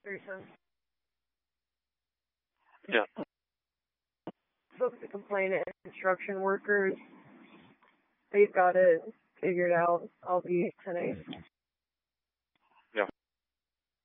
person. Yeah. Supposed to complain to construction workers. They've got it figured out. I'll be tonight.